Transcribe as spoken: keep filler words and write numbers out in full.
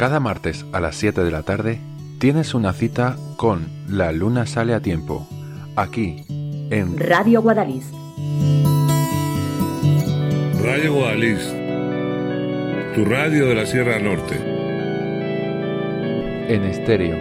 Cada martes a las siete de la tarde tienes una cita con La Luna Sale a Tiempo, aquí en Radio Guadalís. Radio Guadalís, tu radio de la Sierra Norte. En estéreo,